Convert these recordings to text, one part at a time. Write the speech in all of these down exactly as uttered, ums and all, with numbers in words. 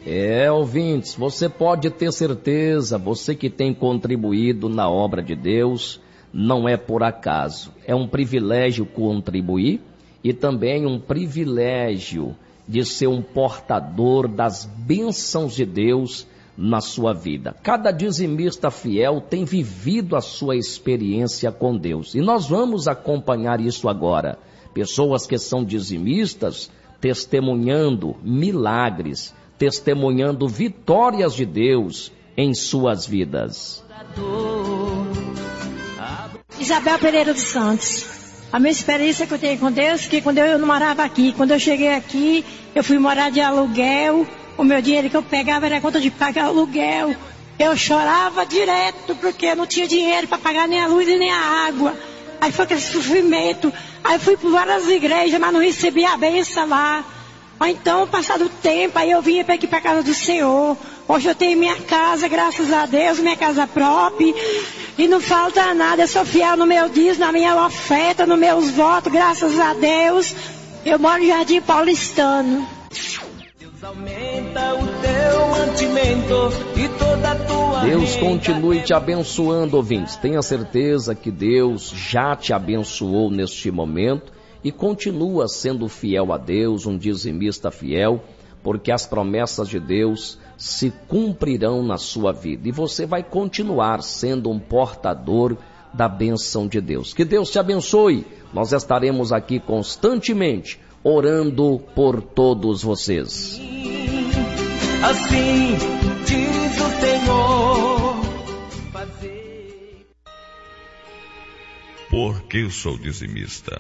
É, ouvintes, você pode ter certeza, você que tem contribuído na obra de Deus, não é por acaso. É um privilégio contribuir e também um privilégio de ser um portador das bênçãos de Deus na sua vida. Cada dizimista fiel tem vivido a sua experiência com Deus. E nós vamos acompanhar isso agora. Pessoas que são dizimistas testemunhando milagres, testemunhando vitórias de Deus em suas vidas. Isabel Pereira dos Santos. A minha experiência que eu tenho com Deus, que quando eu não morava aqui, quando eu cheguei aqui, eu fui morar de aluguel, o meu dinheiro que eu pegava era conta de pagar aluguel. Eu chorava direto porque eu não tinha dinheiro para pagar nem a luz e nem a água. Aí foi aquele sofrimento. Aí eu fui por várias igrejas, mas não recebi a bênção lá. Ou então, passado o tempo, aí eu vinha para aqui para a casa do Senhor. Hoje eu tenho minha casa, graças a Deus, minha casa própria. E não falta nada, eu sou fiel no meu dízimo, na minha oferta, nos meus votos, graças a Deus. Eu moro em Jardim Paulistano. Deus aumenta o teu mantimento e toda a tua Deus continue te abençoando, ouvintes. Tenha certeza que Deus já te abençoou neste momento e continua sendo fiel a Deus, um dizimista fiel, porque as promessas de Deus se cumprirão na sua vida. E você vai continuar sendo um portador da bênção de Deus. Que Deus te abençoe. Nós estaremos aqui constantemente orando por todos vocês. Assim diz o Senhor. Fazer... Por que sou dizimista?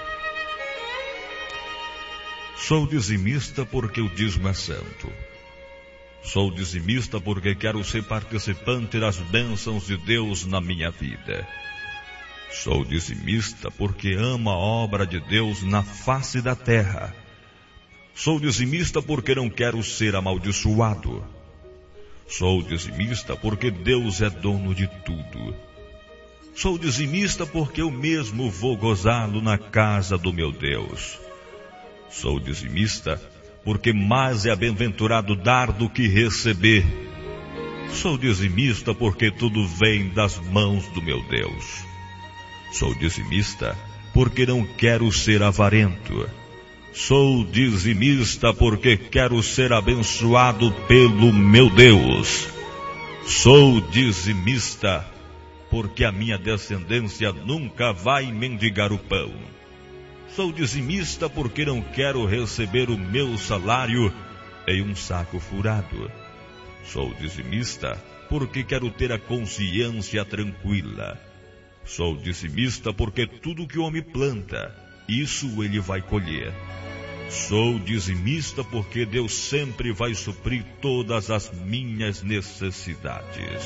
Sou dizimista porque o dízimo é santo. Sou dizimista porque quero ser participante das bênçãos de Deus na minha vida. Sou dizimista porque amo a obra de Deus na face da terra. Sou dizimista porque não quero ser amaldiçoado. Sou dizimista porque Deus é dono de tudo. Sou dizimista porque eu mesmo vou gozá-lo na casa do meu Deus. Sou dizimista porque mais é bem-aventurado dar do que receber. Sou dizimista porque tudo vem das mãos do meu Deus. Sou dizimista porque não quero ser avarento. Sou dizimista porque quero ser abençoado pelo meu Deus. Sou dizimista porque a minha descendência nunca vai mendigar o pão. Sou dizimista porque não quero receber o meu salário em um saco furado. Sou dizimista porque quero ter a consciência tranquila. Sou dizimista porque tudo que o homem planta, isso ele vai colher. Sou dizimista porque Deus sempre vai suprir todas as minhas necessidades.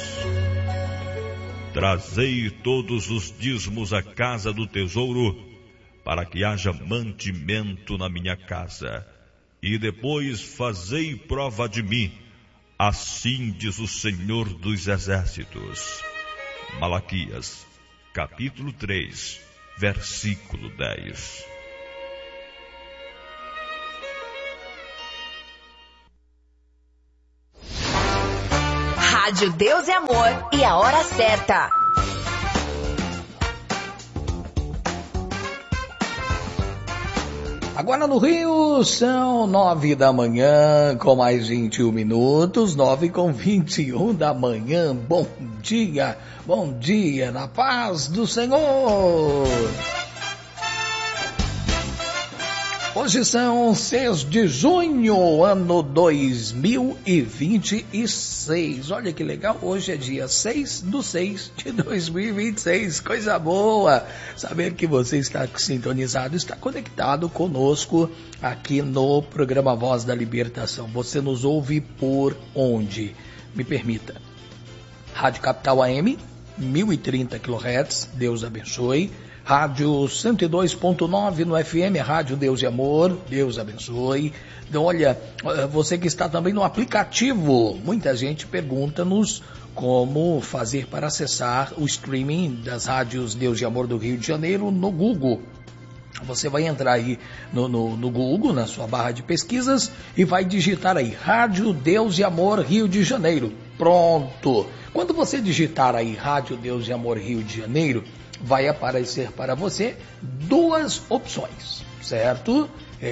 Trazei todos os dízimos à casa do tesouro, para que haja mantimento na minha casa. E depois fazei prova de mim, assim diz o Senhor dos Exércitos. Malaquias, capítulo três, versículo dez. Rádio Deus é Amor e a hora certa. Agora no Rio são nove da manhã, com mais vinte e um minutos, nove com vinte e um da manhã. Bom dia, bom dia, na paz do Senhor. Hoje são seis de junho, ano dois mil e vinte e seis. Olha que legal, hoje é dia seis do seis de dois mil e vinte e seis. Coisa boa saber que você está sintonizado, está conectado conosco aqui no programa Voz da Libertação. Você nos ouve por onde? Me permita. Rádio Capital A M, mil e trinta quilohertz, Deus abençoe. Rádio cento e dois ponto nove no F M, Rádio Deus e Amor, Deus abençoe. Então, olha, você que está também no aplicativo, muita gente pergunta-nos como fazer para acessar o streaming das rádios Deus e Amor do Rio de Janeiro no Google. Você vai entrar aí no, no, no Google, na sua barra de pesquisas, e vai digitar aí, Rádio Deus e Amor Rio de Janeiro. Pronto! Quando você digitar aí, Rádio Deus e Amor Rio de Janeiro, vai aparecer para você duas opções, certo?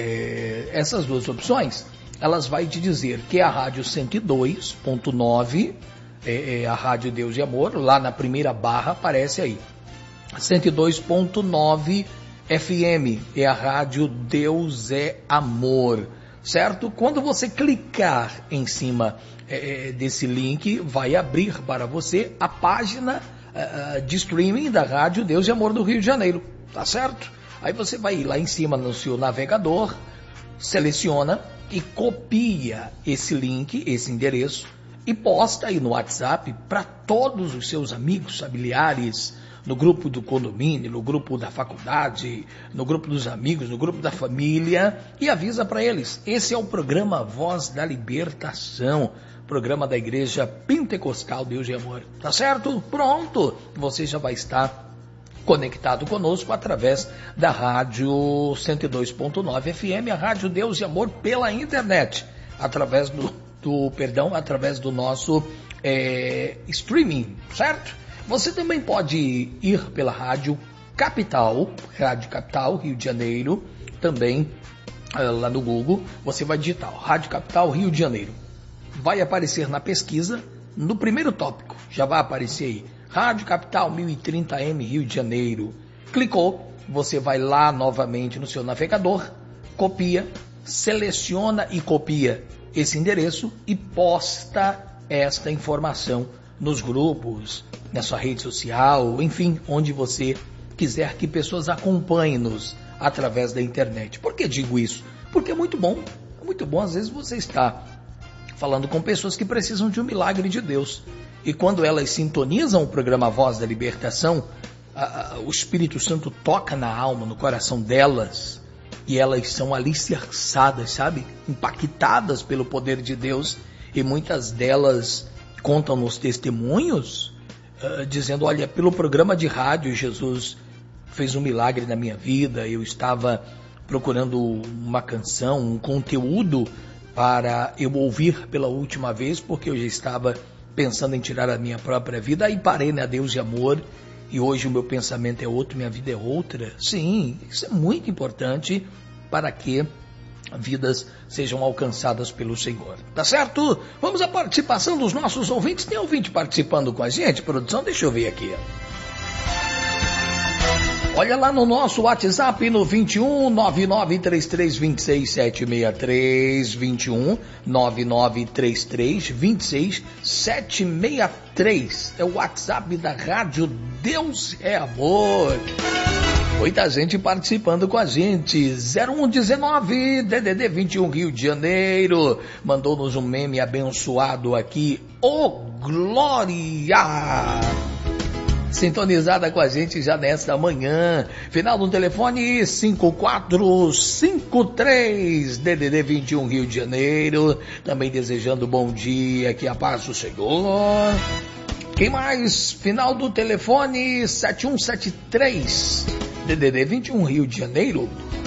É, essas duas opções, elas vão te dizer que é a Rádio cento e dois ponto nove, é, é a Rádio Deus e Amor, lá na primeira barra aparece aí, cento e dois ponto nove F M, é a Rádio Deus é Amor, certo? Quando você clicar em cima é, desse link, vai abrir para você a página uh, de streaming da Rádio Deus e Amor do Rio de Janeiro, tá certo? Aí você vai ir lá em cima no seu navegador, seleciona e copia esse link, esse endereço, e posta aí no WhatsApp para todos os seus amigos, familiares, no grupo do condomínio, no grupo da faculdade, no grupo dos amigos, no grupo da família, e avisa para eles. Esse é o programa Voz da Libertação, programa da Igreja Pentecostal Deus e Amor. Tá certo? Pronto! Você já vai estar conectado conosco através da Rádio cento e dois ponto nove F M, a Rádio Deus e Amor pela internet, através do, do perdão, através do nosso é, streaming, certo? Você também pode ir pela Rádio Capital, Rádio Capital, Rio de Janeiro, também lá no Google, você vai digitar Rádio Capital, Rio de Janeiro. Vai aparecer na pesquisa, no primeiro tópico, já vai aparecer aí, Rádio Capital mil e trinta M, Rio de Janeiro. Clicou, você vai lá novamente no seu navegador, copia, seleciona e copia esse endereço e posta esta informação nos grupos, na sua rede social, enfim, onde você quiser que pessoas acompanhem-nos através da internet. Por que digo isso? Porque é muito bom, é muito bom, às vezes você está falando com pessoas que precisam de um milagre de Deus, e quando elas sintonizam o programa Voz da Libertação, a, a, o Espírito Santo toca na alma, no coração delas, e elas são alicerçadas, sabe? Impactadas pelo poder de Deus, e muitas delas contam nos testemunhos, uh, dizendo, olha, pelo programa de rádio, Jesus fez um milagre na minha vida, eu estava procurando uma canção, um conteúdo para eu ouvir pela última vez, porque eu já estava pensando em tirar a minha própria vida, aí parei na Deus e Amor, e hoje o meu pensamento é outro, minha vida é outra. Sim, isso é muito importante para que vidas sejam alcançadas pelo Senhor. Tá certo? Vamos à participação dos nossos ouvintes. Tem ouvinte participando com a gente, produção? Deixa eu ver aqui. Olha lá no nosso WhatsApp no vinte e um, nove nove três três, dois seis sete seis três, vinte e um, nove nove três três, dois seis sete seis três. É o WhatsApp da Rádio Deus é Amor. Muita gente participando com a gente. zero um dezenove, D D D vinte e um, Rio de Janeiro. Mandou-nos um meme abençoado aqui. Ô, Glória! Sintonizada com a gente já nesta manhã. Final do telefone cinco quatro cinco três, D D D vinte e um, Rio de Janeiro. Também desejando bom dia, que a paz do Senhor. Quem mais? Final do telefone sete um sete três, D D D vinte e um, Rio de Janeiro.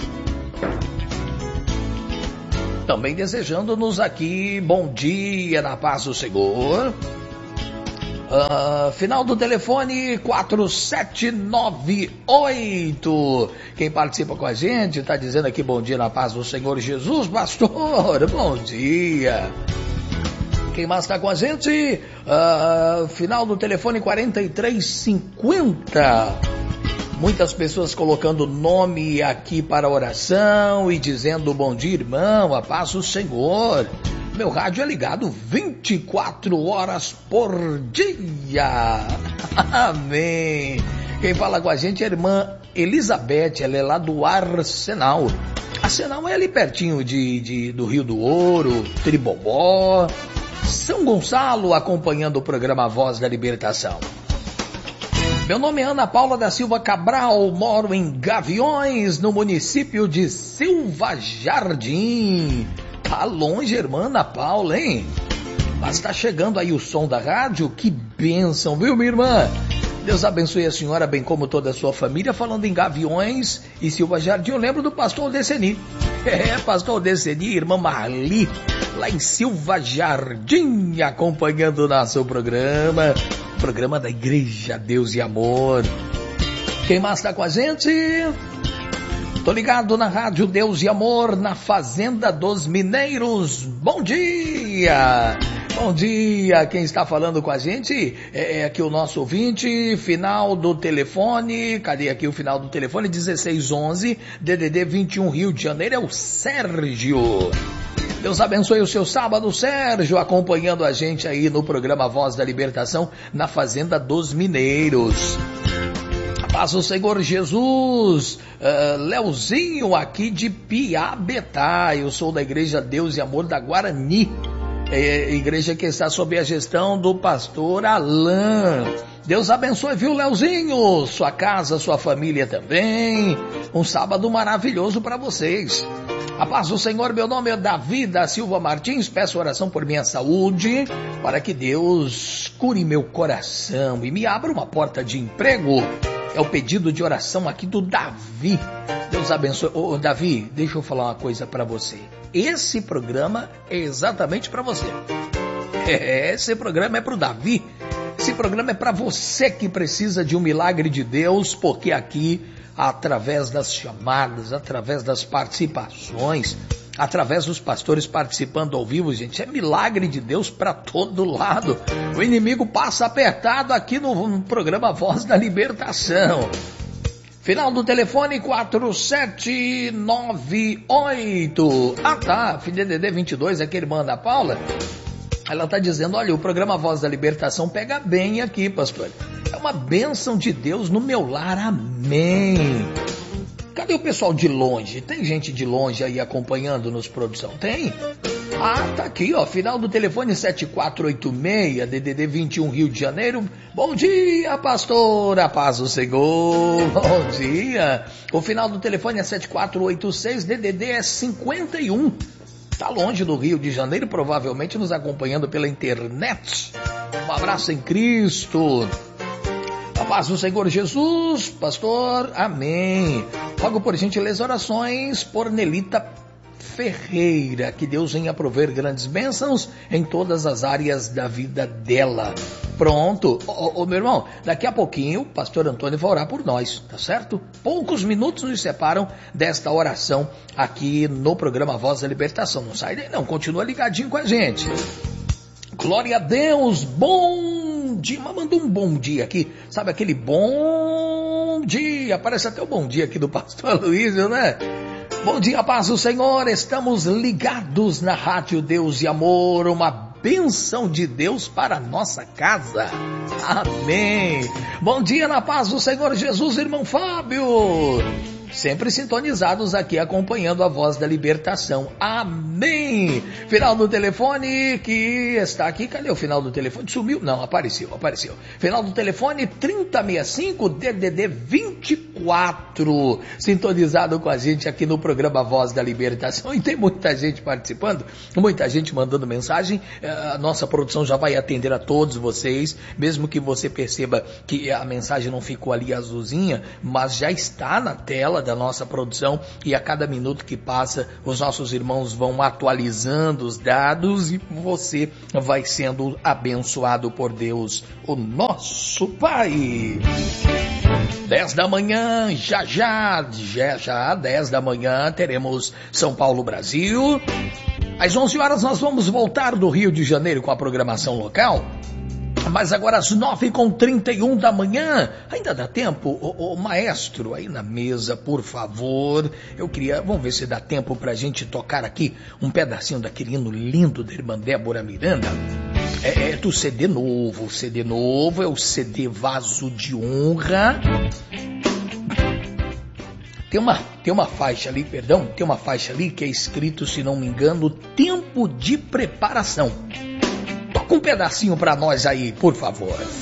Também desejando-nos aqui bom dia, na paz do Senhor. Uh, final do telefone quatro sete nove oito. Quem participa com a gente está dizendo aqui bom dia na paz do Senhor Jesus, pastor. Bom dia. Quem mais está com a gente? Uh, final do telefone quarenta e três cinquenta. Muitas pessoas colocando nome aqui para oração e dizendo bom dia, irmão, a paz do Senhor. Meu rádio é ligado vinte e quatro horas por dia. Amém. Quem fala com a gente é a irmã Elizabeth, ela é lá do Arsenal. Arsenal é ali pertinho de, de, do Rio do Ouro, Tribobó, São Gonçalo, acompanhando o programa Voz da Libertação. Meu nome é Ana Paula da Silva Cabral, moro em Gaviões, no município de Silva Jardim. Tá longe, irmã Ana Paula, hein? Mas tá chegando aí o som da rádio, que bênção, viu, minha irmã? Deus abençoe a senhora, bem como toda a sua família. Falando em Gaviões e Silva Jardim, eu lembro do pastor Odeceni. É, pastor Odeceni, irmã Marli, lá em Silva Jardim, acompanhando o nosso programa. Programa da Igreja Deus e Amor. Quem mais está com a gente? Tô ligado na Rádio Deus e Amor, na Fazenda dos Mineiros. Bom dia! Bom dia, quem está falando com a gente é, é aqui o nosso ouvinte, final do telefone, cadê aqui o final do telefone? dezesseis onze, D D D vinte e um, Rio de Janeiro, é o Sérgio. Deus abençoe o seu sábado, Sérgio, acompanhando a gente aí no programa Voz da Libertação, na Fazenda dos Mineiros. Paz do Senhor Jesus, uh, Leozinho aqui de Piabetá, eu sou da Igreja Deus e Amor da Guarani, é, igreja que está sob a gestão do pastor Alain. Deus abençoe, viu, Leozinho, sua casa, sua família também, um sábado maravilhoso para vocês. A paz do Senhor, meu nome é Davi da Silva Martins, peço oração por minha saúde, para que Deus cure meu coração e me abra uma porta de emprego. É o pedido de oração aqui do Davi. Deus abençoe. Ô, Davi, deixa eu falar uma coisa para você. Esse programa é exatamente para você. É, esse programa é para o Davi. Esse programa é para você que precisa de um milagre de Deus, porque aqui, através das chamadas, através das participações, através dos pastores participando ao vivo, gente, é milagre de Deus para todo lado. O inimigo passa apertado aqui no, no programa Voz da Libertação. Final do telefone quatro sete nove oito. Ah tá, D D D vinte e dois, é que irmã da Paula. Ela está dizendo, olha, o programa Voz da Libertação pega bem aqui, pastor. É uma bênção de Deus no meu lar, amém. Cadê o pessoal de longe? Tem gente de longe aí acompanhando nos produção? Tem? Ah, tá aqui, ó, final do telefone sete quatro oito seis, D D D vinte e um, Rio de Janeiro. Bom dia, pastor, a paz do Senhor. Bom dia. O final do telefone é sete quatro oito seis, D D D é cinquenta e um. Tá longe do Rio de Janeiro, provavelmente nos acompanhando pela internet. Um abraço em Cristo. A paz do Senhor Jesus, pastor, amém. Rogo por gentileza orações por Nelita Ferreira, que Deus venha prover grandes bênçãos em todas as áreas da vida dela. Pronto, ô, ô meu irmão, daqui a pouquinho o pastor Antônio vai orar por nós, tá certo? Poucos minutos nos separam desta oração aqui no programa Voz da Libertação. Não sai daí não, continua ligadinho com a gente. Glória a Deus, bom dia, mas mandou um bom dia aqui, sabe aquele bom dia, parece até o bom dia aqui do pastor Luísio, né? Bom dia, paz do Senhor, estamos ligados na Rádio Deus e Amor, uma bênção de Deus para a nossa casa, amém. Bom dia na paz do Senhor Jesus, irmão Fábio, sempre sintonizados aqui acompanhando a Voz da Libertação, amém. Final do telefone que está aqui, cadê o final do telefone? Sumiu? Não, apareceu, apareceu. Final do telefone trinta sessenta e cinco, D D D vinte e quatro, sintonizado com a gente aqui no programa Voz da Libertação, e tem muita gente participando, muita gente mandando mensagem. A nossa produção já vai atender a todos vocês, mesmo que você perceba que a mensagem não ficou ali azulzinha, mas já está na tela da nossa produção, e a cada minuto que passa, os nossos irmãos vão atualizando os dados e você vai sendo abençoado por Deus, o nosso Pai. dez da manhã, já já, já já, dez da manhã, teremos São Paulo, Brasil. Às onze horas nós vamos voltar do Rio de Janeiro com a programação local. Mas agora às nove e trinta e um da manhã, ainda dá tempo? O, o maestro aí na mesa, por favor, eu queria, vamos ver se dá tempo pra gente tocar aqui um pedacinho daquele hino lindo da irmã Débora Miranda. É, é do C D novo, o C D novo é o C D Vaso de Honra. Tem uma, tem uma faixa ali, perdão, tem uma faixa ali que é escrito, se não me engano, Tempo de Preparação. Toca um pedacinho pra nós aí, por favor.